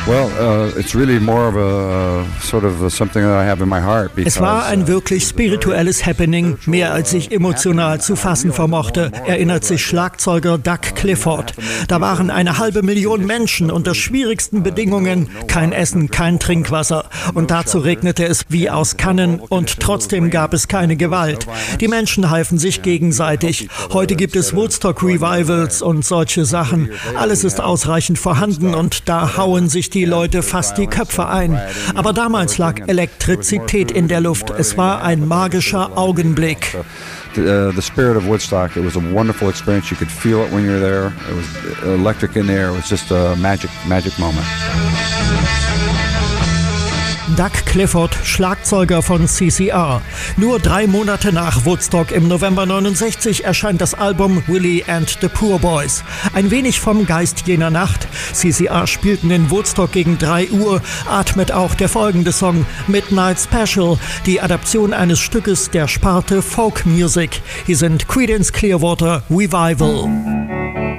Es war ein wirklich spirituelles Happening, mehr als ich emotional zu fassen vermochte, erinnert sich Schlagzeuger Doug Clifford. Da waren 500.000 Menschen unter schwierigsten Bedingungen, kein Essen, kein Trinkwasser. Und dazu regnete es wie aus Kannen und trotzdem gab es keine Gewalt. Die Menschen halfen sich gegenseitig. Heute gibt es Woodstock-Revivals und solche Sachen. Alles ist ausreichend vorhanden und da hauen sich die Leute fast die Köpfe ein. Aber damals lag Elektrizität in der Luft. Es war ein magischer Augenblick. The spirit of Woodstock, it was a wonderful experience. You could feel it when you're there. It was electric in there. It was just a magic moment. Doug Clifford, Schlagzeuger von CCR. Nur 3 Monate nach Woodstock im November 69 erscheint das Album Willie and the Poor Boys. Ein wenig vom Geist jener Nacht. CCR spielten in Woodstock gegen 3 Uhr, atmet auch der folgende Song Midnight Special, die Adaption eines Stückes der Sparte Folk Music. Hier sind Creedence Clearwater Revival.